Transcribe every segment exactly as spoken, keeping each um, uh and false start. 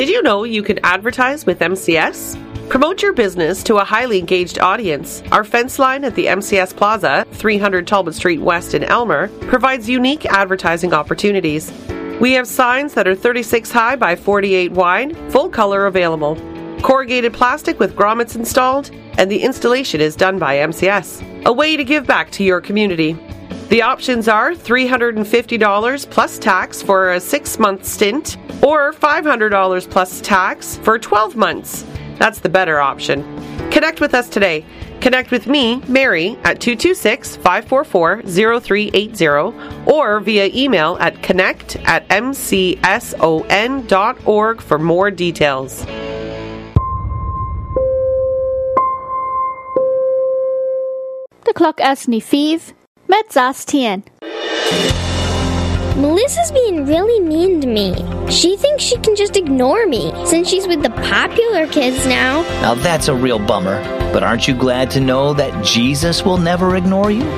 Did you know you can advertise with M C S? Promote your business to a highly engaged audience. Our fence line at the M C S Plaza, three hundred Talbot Street West in Elmer, provides unique advertising opportunities. We have signs that are thirty-six high by forty-eight wide, full color available. Corrugated plastic with grommets installed, and the installation is done by M C S. A way to give back to your community. The options are three hundred fifty dollars plus tax for a six-month stint, or five hundred dollars plus tax for twelve months. That's the better option. Connect with us today. Connect with me, Mary, at two two six, five four four, zero three eight zero or via email at connect at m c s o n dot org for more details. The clock as ni five, met zas tien. Melissa's being really mean to me. She thinks she can just ignore me since she's with the popular kids now. Now that's a real bummer. But aren't you glad to know that Jesus will never ignore you?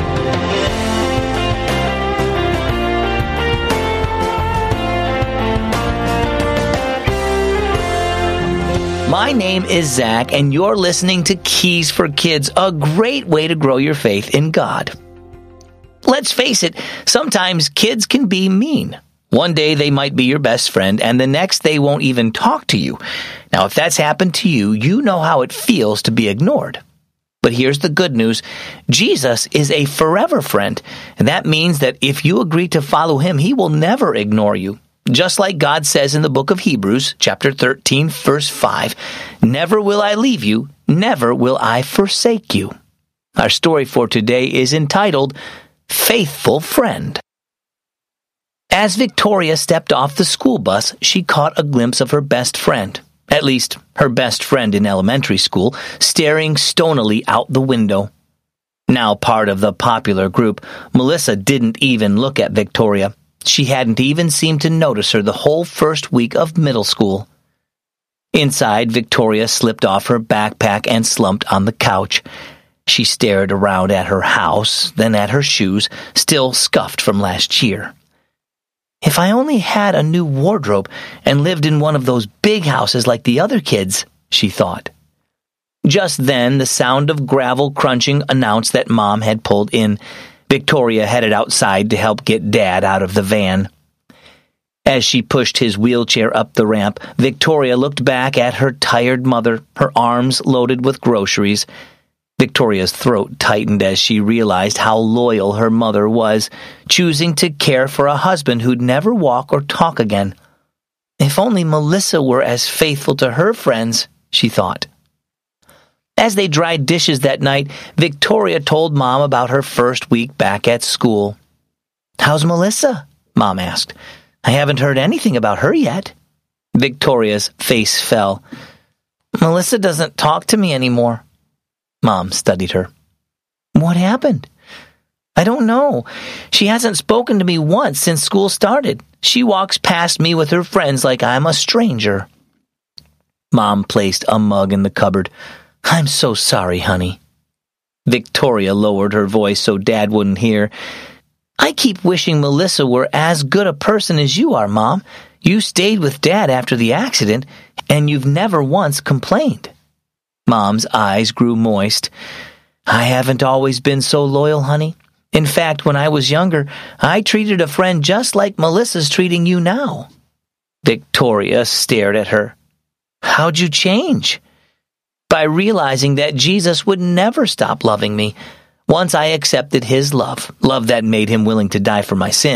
My name is Zach, and you're listening to Keys for Kids, a great way to grow your faith in God. Let's face it, sometimes kids can be mean. One day they might be your best friend, and the next they won't even talk to you. Now, if that's happened to you, you know how it feels to be ignored. But here's the good news. Jesus is a forever friend, and that means that if you agree to follow him, he will never ignore you. Just like God says in the book of Hebrews, chapter thirteen, verse five, "Never will I leave you, never will I forsake you." Our story for today is entitled, Faithful Friend. As Victoria stepped off the school bus, she caught a glimpse of her best friend, at least her best friend in elementary school, staring stonily out the window. Now part of the popular group, Melissa didn't even look at Victoria. She hadn't even seemed to notice her the whole first week of middle school. Inside, Victoria slipped off her backpack and slumped on the couch. She stared around at her house, then at her shoes, still scuffed from last year. If I only had a new wardrobe and lived in one of those big houses like the other kids, she thought. Just then, the sound of gravel crunching announced that Mom had pulled in. Victoria headed outside to help get Dad out of the van. As she pushed his wheelchair up the ramp, Victoria looked back at her tired mother, her arms loaded with groceries. Victoria's throat tightened as she realized how loyal her mother was, choosing to care for a husband who'd never walk or talk again. If only Melissa were as faithful to her friends, she thought. As they dried dishes that night, Victoria told Mom about her first week back at school. "How's Melissa?" Mom asked. "I haven't heard anything about her yet." Victoria's face fell. "Melissa doesn't talk to me anymore." Mom studied her. "What happened?" "I don't know. She hasn't spoken to me once since school started. She walks past me with her friends like I'm a stranger." Mom placed a mug in the cupboard. "I'm so sorry, honey." Victoria lowered her voice so Dad wouldn't hear. "I keep wishing Melissa were as good a person as you are, Mom. You stayed with Dad after the accident, and you've never once complained." Mom's eyes grew moist. "I haven't always been so loyal, honey. In fact, when I was younger, I treated a friend just like Melissa's treating you now." Victoria stared at her. "How'd you change?" "By realizing that Jesus would never stop loving me. Once I accepted his love, love that made him willing to die for my sins,